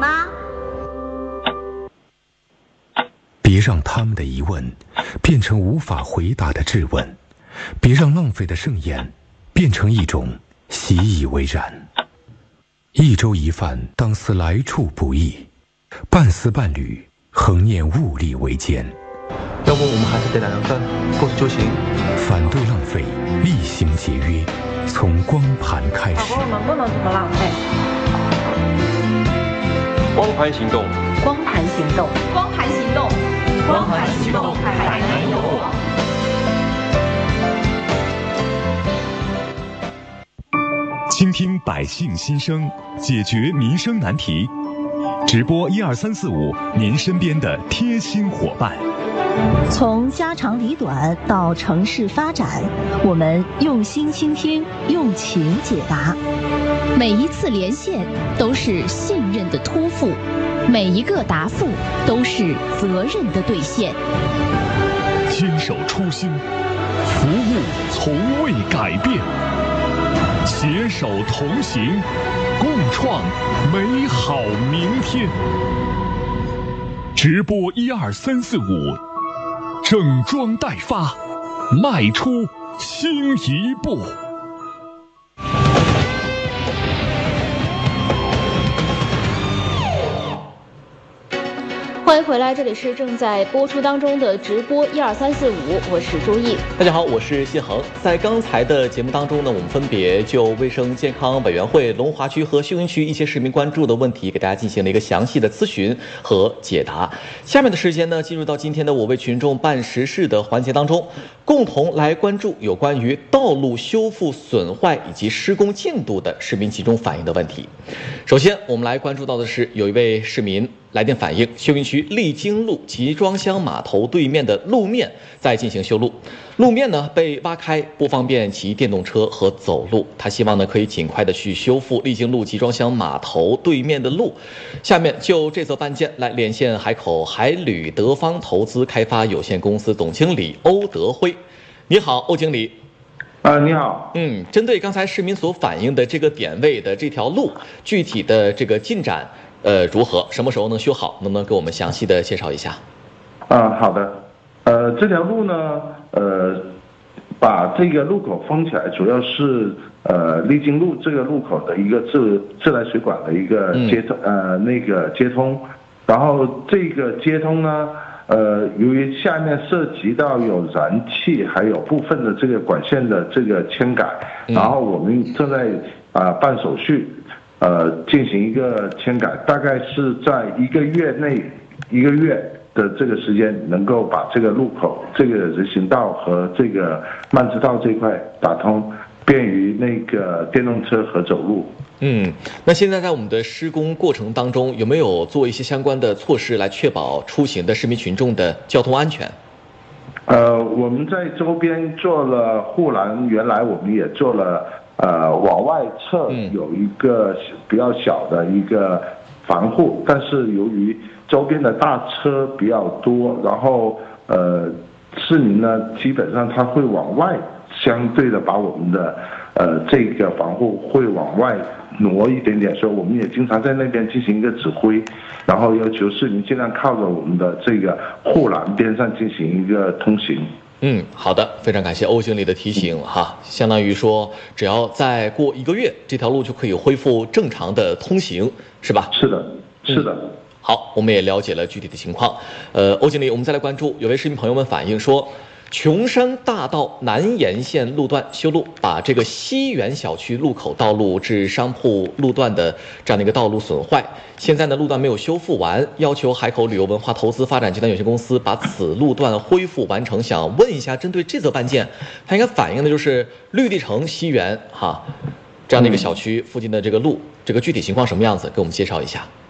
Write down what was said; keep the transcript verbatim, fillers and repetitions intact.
吗？ 别让他们的疑问变成无法回答的质问，别让浪费的盛宴变成一种习以为然。一粥一饭，当思来处不易；半丝半缕，恒念物力维艰。 要不我们还是点两顿饭过去就行。 反对浪费，厉行节约，从光盘开始。 宝宝，我们不能这么浪费。 光盘行动， 光盘行动，光盘行动，光盘行动，海南有我。 倾听百姓心声，解决民生难题。直播一二三四五，您身边的贴心伙伴。 从家长里短到城市发展，我们用心倾听，用情解答。 每一次连线都是信任的托付，每一个答复都是责任的兑现。 坚守初心，服务从未改变，携手同行，共创美好明天。直播一二三四五，整装待发，迈出新一步。 欢迎回来，这里是正在播出当中的直播一二三四五，我是朱毅。 大家好，我是谢恒。在刚才的节目当中呢，我们分别就卫生健康委员会龙华区和秀云区一些市民关注的问题，给大家进行了一个详细的咨询和解答。下面的时间呢，进入到今天的我为群众办实事的环节当中，共同来关注有关于道路修复损坏以及施工进度的市民集中反映的问题。首先，我们来关注到的是有一位市民来电反映，秀云区丽晶路集装箱码头对面的路面在进行修路，路面呢被挖开，不方便骑电动车和走路。他希望呢可以尽快的去修复丽晶路集装箱码头对面的路。下面就这则案件来连线海口海旅德方投资开发有限公司总经理欧德辉。你好，欧经理。 啊、呃，你好。 嗯，针对刚才市民所反映的这个点位的这条路，具体的这个进展。呃，如何？什么时候能修好？能不能给我们详细的介绍一下？ 啊、呃，好的。呃，这条路呢，呃，把这个路口封起来，主要是呃丽晶路这个路口的一个自自来水管的一个接通、嗯、呃那个接通，然后这个接通呢，呃，由于下面涉及到有燃气，还有部分的这个管线的这个迁改，嗯、然后我们正在啊、呃、办手续。呃，进行一个迁改，大概是在一个月内，一个月的这个时间，能够把这个路口、这个人行道和这个慢支道这块打通，便于那个电动车和走路。 嗯，那现在在我们的施工过程当中，有没有做一些相关的措施来确保出行的市民群众的交通安全？ 呃，我们在周边做了护栏，原来我们也做了。呃，往外侧有一个比较小的一个防护，嗯、但是由于周边的大车比较多，然后呃，市民呢基本上他会往外，相对的把我们的呃这个防护会往外挪一点点，所以我们也经常在那边进行一个指挥，然后要求市民尽量靠着我们的这个护栏边上进行一个通行。 嗯，好的，非常感谢欧经理的提醒哈，相当于说只要再过一个月，这条路就可以恢复正常的通行，是吧？ 是的，是的。 嗯、好，我们也了解了具体的情况。呃，欧经理，我们再来关注，有位市民朋友们反映说，琼山大道南沿线路段修路，把这个西园小区路口道路至商铺路段的这样的一个道路损坏，现在呢路段没有修复完，要求海口旅游文化投资发展集团有限公司把此路段恢复完成。想问一下，针对这则案件，它应该反映的就是绿地城西园哈这样的一个小区附近的这个路，这个具体情况什么样子，给我们介绍一下。